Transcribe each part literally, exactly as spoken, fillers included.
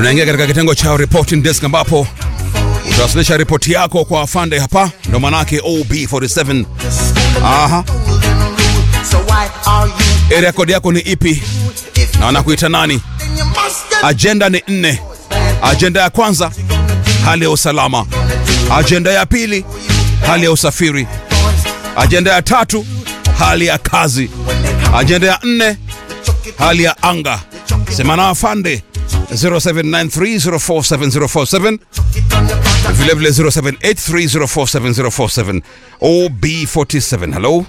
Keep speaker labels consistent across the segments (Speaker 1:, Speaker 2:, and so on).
Speaker 1: Unaingia katika kitengo cha reporting desk ambapo utawasilisha ripoti yako kwa afande hapa, ndo manake O B forty-seven. Aha. Area code yako ni ipi? Na wanakuita nani? Agenda ni nne. Agenda ya kwanza, hali ya usalama. Agenda ya pili, hali ya usafiri. Agenda ya tatu, hali ya kazi. Agenda ya nne, hali ya anga. Sema na afande zero seven nine three zero four seven zero four seven, vile vile zero seven eight three zero four seven zero four seven. O B forty-seven. Hello.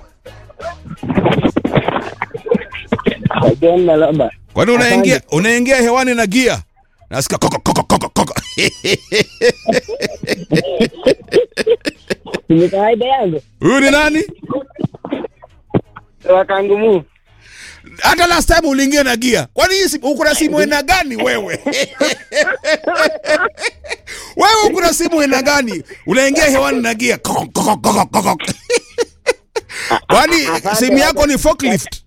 Speaker 1: Kwani unaingia unaingia hewani na gia? Nasikia koko koko koko koko.
Speaker 2: Ni kawaida yangu.
Speaker 1: Huyu ni nani?
Speaker 2: Wakangumu.
Speaker 1: Hata last time uliingia na gia. Kwani hii uko na simu aina gani wewe? Wewe uko na simu aina gani? Unaingia hewani na gia. Koko koko koko koko. Kwani simu yako ni forklift?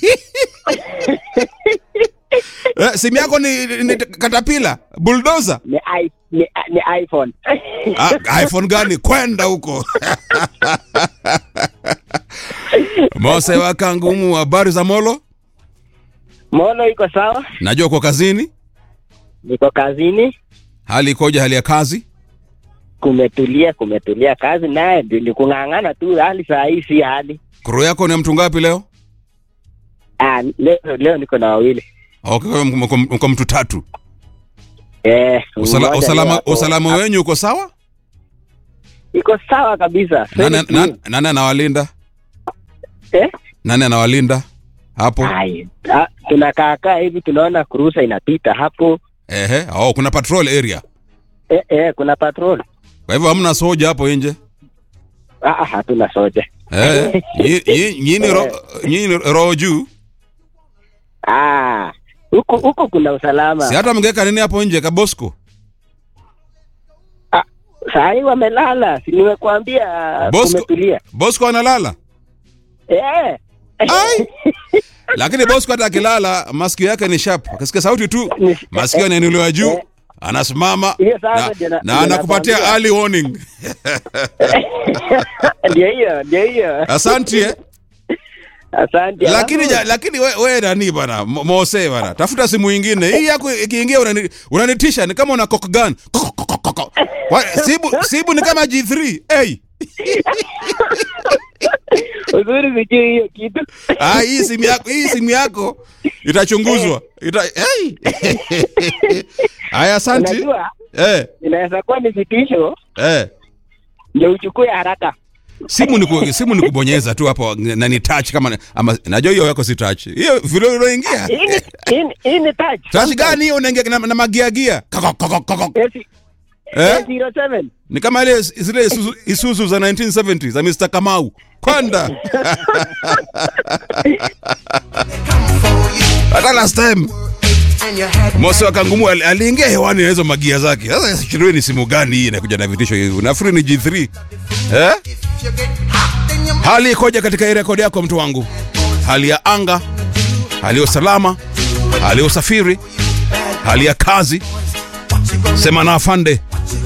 Speaker 1: Eh, simu yako ni, ni Caterpillar, bulldozer?
Speaker 2: Ni i ni, ni iPhone.
Speaker 1: Ah, iPhone gani? Kwenda huko. Mose Wakangumu, habari za Molo?
Speaker 2: Molo iko sawa?
Speaker 1: Najua uko kazini?
Speaker 2: Niko kazini.
Speaker 1: Hali ikoje, hali ya kazi?
Speaker 2: Kumetulia, kumetulia kazi naye ndio kungangana tu, hali saa hii si hali.
Speaker 1: Crew yako ni mtu ngapi leo?
Speaker 2: Ah, leo leo niko na wawili.
Speaker 1: Okay, mko mtu tatu.
Speaker 2: Eh,
Speaker 1: Usala, usalama usalama wenyu uko sawa?
Speaker 2: Iko sawa kabisa.
Speaker 1: Nani nani nani anawalinda?
Speaker 2: Eh?
Speaker 1: Nani anawalinda hapo?
Speaker 2: Ai, tunakaa kaa hivi tunaona cruiser inapita hapo.
Speaker 1: Ehe, oh, kuna patrol area.
Speaker 2: Eh eh, kuna patrol.
Speaker 1: Kwa hivyo hamna soja hapo nje?
Speaker 2: Ah ah, hatuna soja.
Speaker 1: Eh, nyinyi nyinyi roho juu.
Speaker 2: Ah, huko huko kuna usalama.
Speaker 1: Si hata mngeka nini hapo nje Kabosco?
Speaker 2: Ah, sai wamelala, si nimekuambia kumetulia.
Speaker 1: Bosco analala?
Speaker 2: Eh.
Speaker 1: Ai. Lakini Bosco hata akilala masikio yake ni sharp. Akisikia sauti tu masikio yanainuliwa juu. Eh. Anasimama na, na, na anakupatia early warning.
Speaker 2: Ndio hiyo, ndio hiyo.
Speaker 1: Asante eh.
Speaker 2: Asante.
Speaker 1: Lakini ja, lakini wewe we nani bana? Mose bana. Tafuta simu nyingine. Hii yako ikiingia unani, unanitisha ni kama una cock gun. Sibu sibu ni kama G three. Hey.
Speaker 2: Uzuri sijui hiyo kitu.
Speaker 1: Ah, hii simu yako, hii simu yako itachunguzwa. Ita hey. Aya, asante.
Speaker 2: Unajua?
Speaker 1: Eh.
Speaker 2: Inaweza kuwa ni vitisho.
Speaker 1: Eh.
Speaker 2: Ndio uchukue haraka.
Speaker 1: Simu ni ku, simu ni kubonyeza tu hapo na ni touch kama ama najua hiyo yako si touch. Hiyo vile unaingia.
Speaker 2: Hii ni hii ni touch.
Speaker 1: Touch gani hiyo unaingia na, na magia gia? Koko koko koko.
Speaker 2: Eh? zero seven.
Speaker 1: Ni kama ile zile Isuzu, Isuzu za nineteen seventy za mister Kamau. Kwanda. Hata last time Mose Wakangumu aliingia hewani na hizo magia zake. Sasa sijui ni simu gani hii inakuja na vitisho hivi. Nafikiri ni G three. Eh? Hali ikoje katika ile rekodi yako mtu wangu? Hali ya anga, hali ya usalama, hali ya usafiri, hali ya kazi. Sema na afande.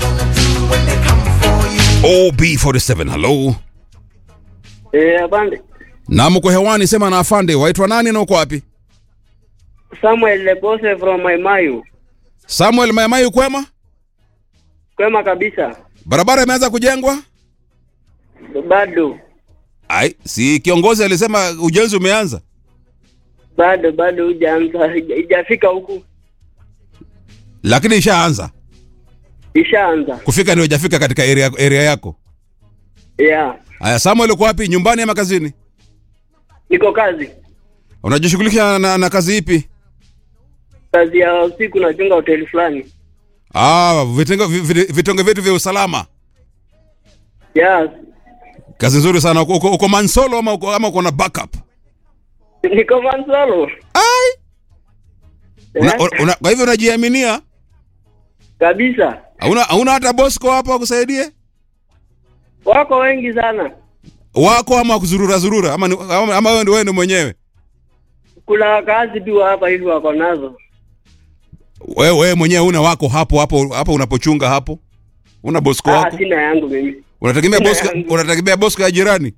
Speaker 1: O B forty-seven. Hello.
Speaker 2: Eh, afande.
Speaker 1: Na mko hewani, sema na afande. Waitwa nani na uko wapi?
Speaker 2: Samuel Lebose from Maimayu.
Speaker 1: Samuel Maimayu, kwema?
Speaker 2: Kwema kabisa.
Speaker 1: Barabara imeanza kujengwa?
Speaker 2: Bado.
Speaker 1: Ai, si kiongozi alisema ujenzi umeanza?
Speaker 2: Bado bado hujaanza, haijafika huku.
Speaker 1: Lakini ishaanza.
Speaker 2: Ishaanza.
Speaker 1: Kufika ndio hujafika katika area area yako?
Speaker 2: Yeah.
Speaker 1: Aya, Samuel uko wapi? Nyumbani ama kazini?
Speaker 2: Niko kazi.
Speaker 1: Unajishughulisha na, na kazi ipi?
Speaker 2: Kazi ya usiku na chunga hoteli fulani.
Speaker 1: Ah, vitengo vitongo vitu vya usalama.
Speaker 2: Yes.
Speaker 1: Kazi nzuri sana. Uko uko mansolo ama uko ama uko na backup?
Speaker 2: Niko mansolo.
Speaker 1: Ai. Una, una, kwa hivyo unajiaminia?
Speaker 2: Kabisa.
Speaker 1: Hauna hauna hata Bosco hapa kusaidie?
Speaker 2: Wako wengi sana.
Speaker 1: Wako ama kuzurura zurura ama ama, ama wewe ndio wewe mwenyewe?
Speaker 2: Kuna kazi tu hapa hivi wako nazo.
Speaker 1: Wewe wewe mwenyewe una wako hapo hapo hapo unapochunga hapo? Una Bosco wako?
Speaker 2: Ah, sina yangu mimi.
Speaker 1: Unategemea Bosco, unategemea Bosco ya jirani?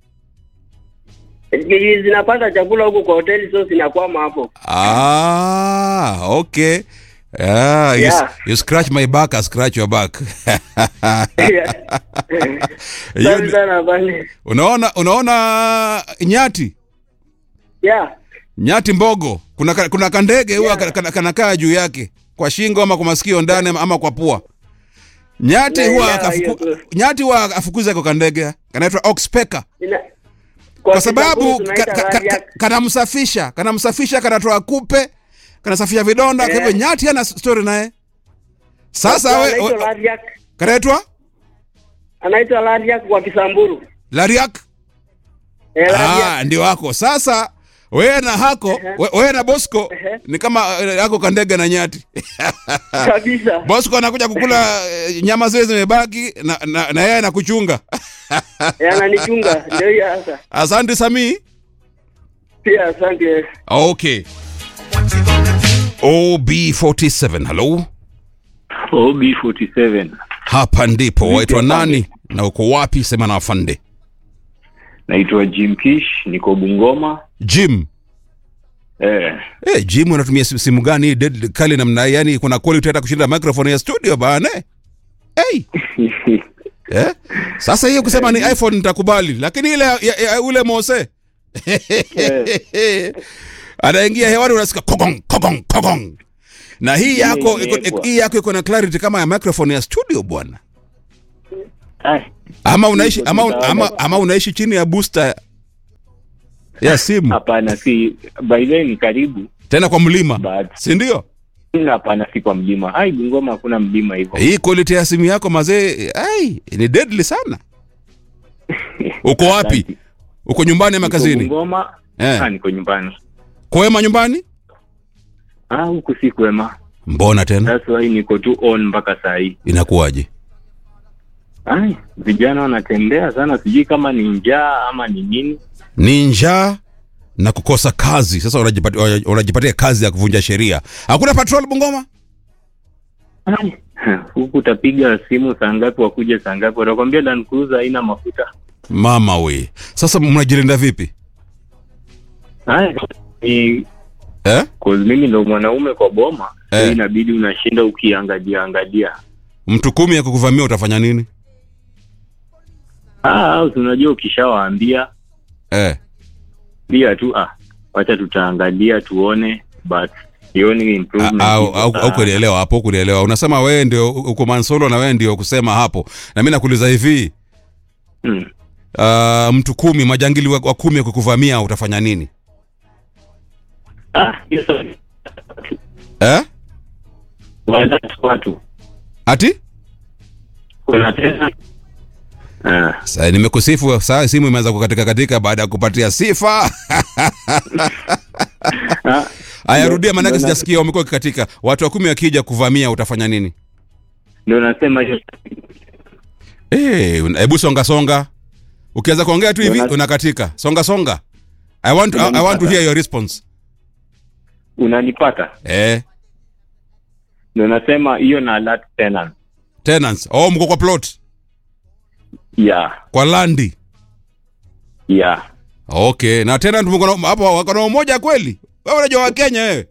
Speaker 2: Hizi zinapata chakula huko kwa hoteli, so zinakwama hapo.
Speaker 1: Ah, okay. Ah, you,
Speaker 2: Yeah.
Speaker 1: you scratch my back, I scratch your back.
Speaker 2: Yeah.
Speaker 1: You-
Speaker 2: Sana bali.
Speaker 1: Unaona unaona nyati?
Speaker 2: Yeah.
Speaker 1: Nyati mbogo. Kuna ka- kuna kandege huwa
Speaker 2: Yeah.
Speaker 1: kana- kana- kanakaa juu yake kwa shingo ama kwa masikio ndani ama- ama kwa pua. Nyati
Speaker 2: Na-
Speaker 1: huwa
Speaker 2: yeah,
Speaker 1: akafuku,
Speaker 2: hiyo
Speaker 1: nyati huwa afukuza kwa kandege. Kanaitwa oxpecker.
Speaker 2: Ina,
Speaker 1: Kwa sababu
Speaker 2: Kisamburu
Speaker 1: ka-
Speaker 2: tunaita
Speaker 1: ka- ka-
Speaker 2: radiac.
Speaker 1: kanamsafisha, kanamsafisha, kanatoa kupe, kanasafisha vidonda. Kwa hivyo
Speaker 2: Eh.
Speaker 1: nyati ana story naye. Sasa we,
Speaker 2: anaitwa
Speaker 1: we
Speaker 2: radiac.
Speaker 1: kanaitwa
Speaker 2: Anaitwa radiac kwa Kisamburu.
Speaker 1: Lariak.
Speaker 2: Eh, radiac.
Speaker 1: Ah, ndio wako. Sasa wewe na hako, we- wewe na Bosco
Speaker 2: Ehe.
Speaker 1: ni kama eh, hako kandege na nyati.
Speaker 2: Kabisa.
Speaker 1: Bosco anakuja kukula eh, nyama zile zimebaki na na, na yeye anakuchunga.
Speaker 2: Eh, ananichunga. Ndio hiyo sasa.
Speaker 1: Asante Sami.
Speaker 2: Pia asante.
Speaker 1: Okay. O B forty-seven. Hello.
Speaker 3: O B forty-seven.
Speaker 1: Hapa ndipo. Waitwa nani na uko wapi? Sema na afande.
Speaker 3: Naitwa Jim Kish, niko Bungoma.
Speaker 1: Jim.
Speaker 3: Eh,
Speaker 1: Eh, Jim unatumia si- simu gani dead kali namna hii? Yani kuna quality hata kushinda microphone ya studio bana. Hey. Eh? Sasa hiyo kusema ni iPhone nitakubali, lakini ile ya, ya, ule Mose. Anaingia hewani unasikia kogong kogong kogong. Na hii yako iko-
Speaker 3: imewekwa.
Speaker 1: hii yako iko na clarity kama ya microphone ya studio bwana.
Speaker 3: ai,
Speaker 1: Ama unaishi
Speaker 3: Iko
Speaker 1: ama,
Speaker 3: tutaona.
Speaker 1: ama, ama unaishi chini ya booster ya simu
Speaker 3: hapana, si by the way ni karibu,
Speaker 1: tena kwa mlima,
Speaker 3: but
Speaker 1: si ndio?
Speaker 3: hapana, si kwa mlima. Ai, Bungoma hakuna mlima hivyo.
Speaker 1: Hii quality ya simu yako mazee, ai ni deadly sana. Uko wapi?
Speaker 3: Asante.
Speaker 1: Uko nyumbani ama
Speaker 3: Niko
Speaker 1: kazini?
Speaker 3: Bungoma.
Speaker 1: Eh.
Speaker 3: Ah, niko nyumbani.
Speaker 1: Kwema nyumbani?
Speaker 3: Ah, huku si kwema.
Speaker 1: Mbona tena?
Speaker 3: That's why niko tu on mpaka saa hii.
Speaker 1: Inakuwaje?
Speaker 3: Ai, vijana wanatembea sana, sijui kama ni njaa ama ni nini.
Speaker 1: Ni njaa na kukosa kazi. Sasa unajipatia unajipatia kazi ya kuvunja sheria. Hakuna patrol Bungoma?
Speaker 3: Ai, huku utapiga simu saa ngapi, wakuja saa ngapi, watakwambia Land Cruiser haina mafuta.
Speaker 1: Mama we. Sasa mnajilinda vipi?
Speaker 3: Ai, ni
Speaker 1: Eh?
Speaker 3: cause mimi ndo mwanaume kwa boma,
Speaker 1: Eh.
Speaker 3: so inabidi unashinda ukiangalia angalia.
Speaker 1: Mtu kumi ya kukuvamia utafanya nini?
Speaker 3: Ah, unajua ukishawaambia
Speaker 1: Eh.
Speaker 3: pia tu ah, wacha tutaangalia tuone, but sioni improvement.
Speaker 1: au
Speaker 3: hivyo
Speaker 1: au,
Speaker 3: sana.
Speaker 1: au kuelewa hapo kuelewa. Unasema wewe ndio uko Mansolo na wewe ndio kusema hapo. Na mimi nakuuliza hivi,
Speaker 3: Hmm.
Speaker 1: uh, mtu kumi majangili wa, wa kumi kukuvamia utafanya nini?
Speaker 3: Ah, hiyo sawa.
Speaker 1: Eh?
Speaker 3: Wala watu.
Speaker 1: Ati?
Speaker 3: Kuna tena. Ah,
Speaker 1: Sasa nimekusifu sasa simu imeanza kukatika katika baada ya kupatia sifa.
Speaker 3: ah,
Speaker 1: Aya rudia maana
Speaker 3: ndio-
Speaker 1: sijasikia umekuwa katika. Watu wa kumi wakija kuvamia utafanya nini?
Speaker 3: ndio nasema hiyo.
Speaker 1: Eh, una- hebu songa songa. Ukianza kuongea tu hivi
Speaker 3: Una-
Speaker 1: unakatika. Songa songa. I want to, I, I want to hear your response.
Speaker 3: Unanipata?
Speaker 1: Eh,
Speaker 3: Ndio nasema hiyo na alert tenant.
Speaker 1: tenants. Oh, mko kwa plot.
Speaker 3: Yeah,
Speaker 1: Kwa landi.
Speaker 3: yeah.
Speaker 1: Okay, na tena mko na- hapo wako na umoja kweli? Wewe unajua wa Kenya wewe.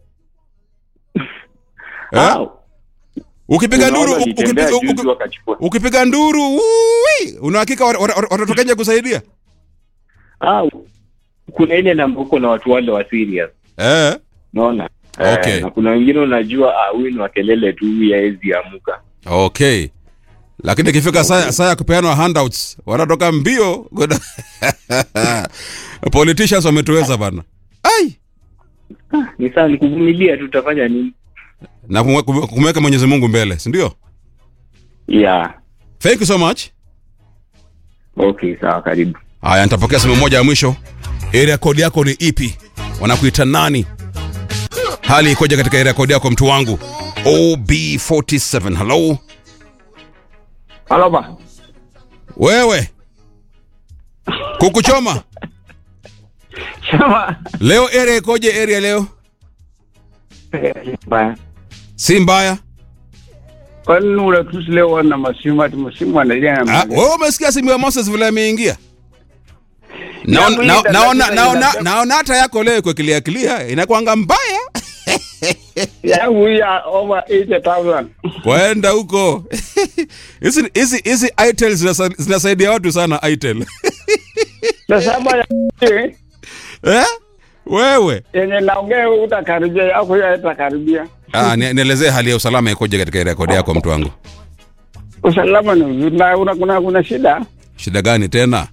Speaker 1: Eh?
Speaker 3: Ah,
Speaker 1: Ukipiga
Speaker 3: kuna
Speaker 1: nduru
Speaker 3: wale
Speaker 1: uki-
Speaker 3: walitembea
Speaker 1: ukipiga
Speaker 3: juzi
Speaker 1: uki-
Speaker 3: wakachukua.
Speaker 1: ukipiga nduru, ui, una hakika wat- wat- wat- watatoka nje kusaidia?
Speaker 3: Ah, kuna ile namba huko na watu wale wa serious.
Speaker 1: Eh.
Speaker 3: Unaona?
Speaker 1: Okay.
Speaker 3: Eh, na kuna wengine unajua ah, huyu ni wa kelele tu, huyu haezi amuka.
Speaker 1: Okay. Lakini ikifika saa saa ya kupeana handouts, wanatoka mbio. Politicians wametuweza bana. Ai,
Speaker 3: Ni sawa, ni kuvumilia tu, tutafanya nini?
Speaker 1: na kumwe- kumweka Mwenyezi Mungu mbele, si ndio?
Speaker 3: Yeah.
Speaker 1: Thank you so much.
Speaker 3: Okay, sawa, karibu.
Speaker 1: Haya, nitapokea simu moja ya mwisho. Area code yako ni ipi? Wanakuita nani? Hali ikoje katika area code yako mtu wangu? O B forty-seven. Hello.
Speaker 4: Halo ba.
Speaker 1: Wewe. Kukuchoma.
Speaker 4: Chama.
Speaker 1: Leo area ikoje area leo?
Speaker 4: Ba.
Speaker 1: Si mbaya.
Speaker 4: Kwani ule tusilewa na masimu ati masimu analia na.
Speaker 1: Ah, wewe umesikia simu ya Moses vile ameingia? Naona naona naona naona hata yako leo kwa clear clear inakuanga mbaya.
Speaker 4: Yangu ya over eighty thousand.
Speaker 1: Kwenda huko. Hizi hizi hizi Itel zinasaidia watu sana Itel.
Speaker 4: Nasema ya
Speaker 1: eh? Wewe.
Speaker 4: Yenye naongea utakaribia yako ya itakaribia.
Speaker 1: Ah, nielezee hali ya usalama ikoje katika rekodi yako mtu wangu?
Speaker 4: Usalama ni nzuri na una kuna kuna shida.
Speaker 1: Shida gani tena?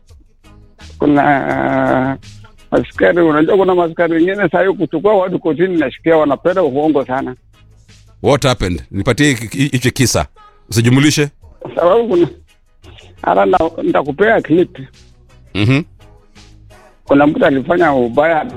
Speaker 4: Kuna uh, askari, unajua kuna askari wengine sasa kuchukua watu kotini na shikia wanapenda uongo sana.
Speaker 1: What happened? Nipatie hicho kisa. Usijumulishe.
Speaker 4: Sababu kuna ara na nitakupea clip.
Speaker 1: Mhm.
Speaker 4: Kuna mtu alifanya ubaya.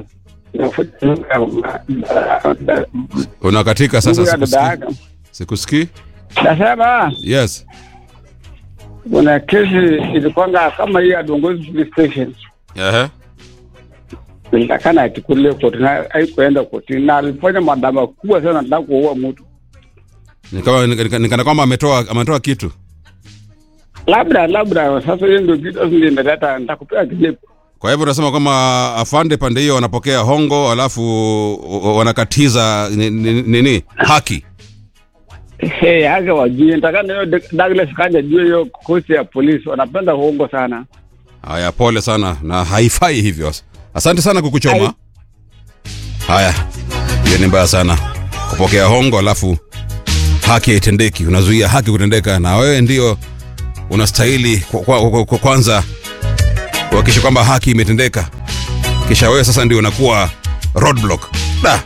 Speaker 1: Unakatika sasa sikusikii. Sikusikii?
Speaker 4: Nasema.
Speaker 1: Yes.
Speaker 4: Kuna kesi ilikuanga kama hii ya Dongozi Police Station.
Speaker 1: Ehe.
Speaker 4: Nilikana atikule kotini, haikuenda kotini na alifanya madama kubwa sana nataka kuua mtu.
Speaker 1: Nikawa nikana kwamba ametoa ametoa kitu.
Speaker 4: Labda labda sasa hiyo ndio kitu ndio ndio nitakupea clip.
Speaker 1: Kwa hivyo unasema kama afande pande hiyo wanapokea hongo alafu wanakatiza nini ni, ni, haki.
Speaker 4: Hey, haka wajui nataka leo Douglas Kanja juu hiyo kosi ya polisi wanapenda hongo sana.
Speaker 1: Haya, pole sana na haifai hivyo. Asante sana kukuchoma. Haya. Hiyo ni mbaya sana. Kupokea hongo alafu haki haitendeki, unazuia haki kutendeka na wewe ndio unastahili kwa, kwa, kwa kwanza kuhakikisha kwamba haki imetendeka. Kisha wewe sasa ndio unakuwa roadblock. Da.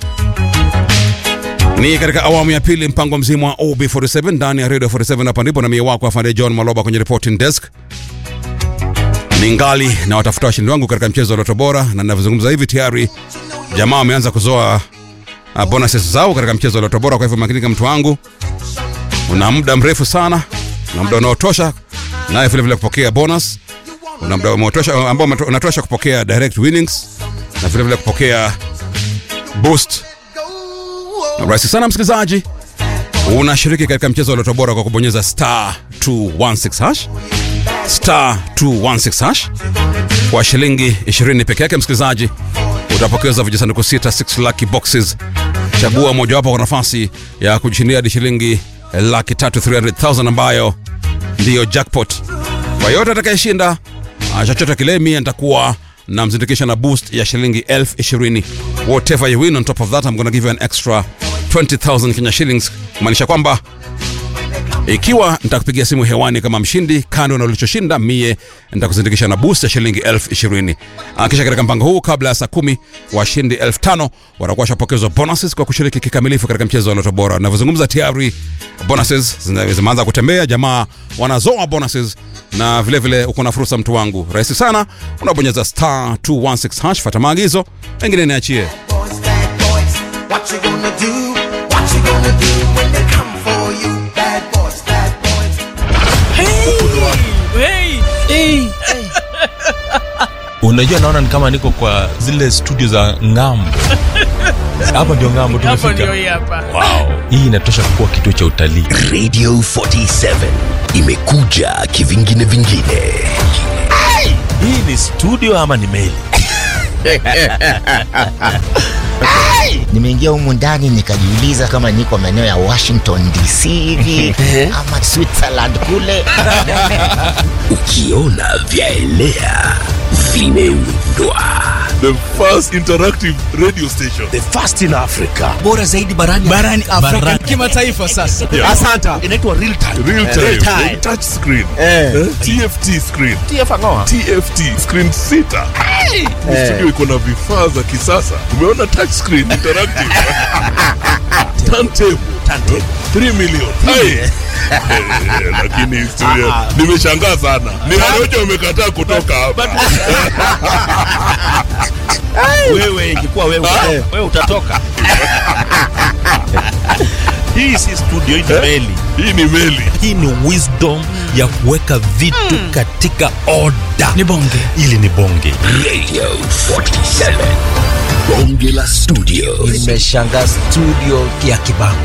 Speaker 1: Ni katika awamu ya pili mpango mzima wa O B forty seven ndani ya Radio forty seven, hapa ndipo na mie wako afande John Maloba kwenye reporting desk. Ningali na watafuta washindi wangu katika mchezo wa Loto Bora, na ninavyozungumza hivi tayari jamaa wameanza kuzoa uh, bonuses zao katika mchezo wa Loto Bora. Kwa hivyo makinika mtu wangu, una muda mrefu sana na muda unaotosha naye vile vile kupokea bonus, una muda unaotosha ambao unatosha kupokea direct winnings na vile vile kupokea boost. Rahisi sana msikilizaji, unashiriki katika mchezo wa Loto Bora kwa kubonyeza star two one six hash star two one six hash. Kwa shilingi ishirini peke yake msikilizaji, utapokeza vijisanduku sita, six lucky boxes. Chagua moja wapo kwa nafasi ya kujishindia hadi shilingi laki tatu, three hundred thousand, ambayo ndiyo jackpot. Kwa yote atakayeshinda chochote kile, mimi nitakuwa na mzindikisha na boost ya shilingi elfu ishirini. Whatever you win on top of that, I'm going to give you an extra twenty thousand Kenya shillings. Maanisha kwamba ikiwa nitakupigia simu hewani kama mshindi, kando na ulichoshinda, mie nitakuzindikisha na boost ya shilingi elfu ishirini. Kisha katika mpango huu, kabla ya saa kumi, washindi elfu tano watakuwa washapokezwa bonuses kwa kushiriki kikamilifu katika mchezo wa Loto Bora. Ninavyozungumza tayari bonuses zimeanza kutembea, jamaa wanazoa bonuses, na vile vile uko na fursa mtu wangu. Rahisi sana, unabonyeza star two one six hash, fuata maagizo, mengine niachie.
Speaker 5: What you gonna do? What you gonna do when they come for you? Bad boys, bad boys.
Speaker 6: Hey! Hey! Hey! Unajua, naona ni kama niko kwa zile studio za ngambo. Hapa ndio ngambo tumefika.
Speaker 7: Hapa ndio hapa.
Speaker 6: Wow, hii inatosha kuwa kituo cha utalii.
Speaker 8: Radio forty seven imekuja kivingine vingine.
Speaker 6: Hii ni studio ama ni meli?
Speaker 9: Nimeingia humu ndani nikajiuliza kama niko maeneo ya Washington D C hivi ama Switzerland kule.
Speaker 8: Ukiona vyaelea vimeundwa.
Speaker 10: The first interactive radio station.
Speaker 8: The first in Africa.
Speaker 9: Bora zaidi barani
Speaker 7: barani Afrika kimataifa sasa.
Speaker 10: Yeah.
Speaker 9: Asanta. Inaitwa real time.
Speaker 10: Real time.
Speaker 9: Real time.
Speaker 10: Touch screen.
Speaker 9: Eh.
Speaker 10: Eh? T F T screen.
Speaker 9: T F ngoa.
Speaker 10: T F T screen sita. Hey.
Speaker 9: Eh.
Speaker 10: Studio iko na vifaa za kisasa. Umeona touch screen interactive. Turntable.
Speaker 9: Turntable.
Speaker 10: three million. Hey. Eh, lakini studio nimeshangaa sana. Ni Rojo umekataa kutoka hapa.
Speaker 6: Wewe ingekuwa wewe wewe utatoka. Hii si studio, hii ni meli.
Speaker 10: Hii ni meli.
Speaker 6: Hii ni wisdom ya kuweka vitu katika order.
Speaker 7: Ni bonge.
Speaker 6: Ili ni bonge.
Speaker 8: Radio forty seven. bonge la studio.
Speaker 7: Nimeshangaa studio ya Kibango.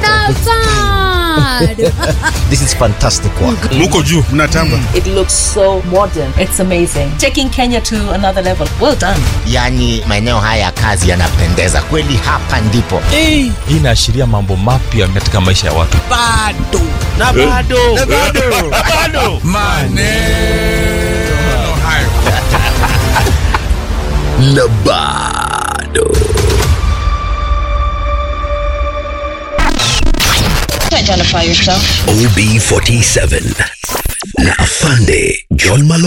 Speaker 7: This is fantastic work.
Speaker 10: Muko juu mnatamba.
Speaker 11: It looks so modern. It's amazing. Taking Kenya to another level. Well done.
Speaker 9: Yani maeneo haya ya kazi yanapendeza kweli, hapa ndipo.
Speaker 6: Hii inaashiria mambo mapya katika maisha ya watu.
Speaker 7: Bado.
Speaker 8: Na bado. Na bado. Bado.
Speaker 7: Maneno hayo.
Speaker 8: Na bado.
Speaker 11: Identify yourself.
Speaker 8: O B forty-seven na Afande John Malo